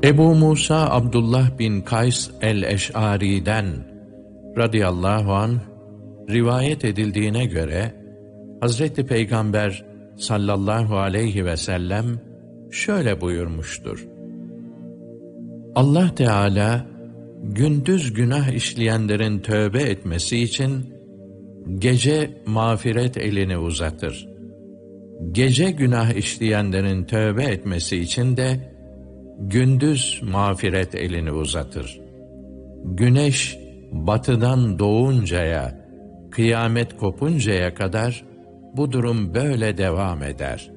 Ebu Musa Abdullah bin Kays el-Eş'ari'den radıyallahu anh rivayet edildiğine göre Hazreti Peygamber sallallahu aleyhi ve sellem şöyle buyurmuştur: Allah Teala gündüz günah işleyenlerin tövbe etmesi için gece mağfiret elini uzatır. Gece günah işleyenlerin tövbe etmesi için de gündüz mağfiret elini uzatır. Güneş batıdan doğuncaya, kıyamet kopuncaya kadar bu durum böyle devam eder.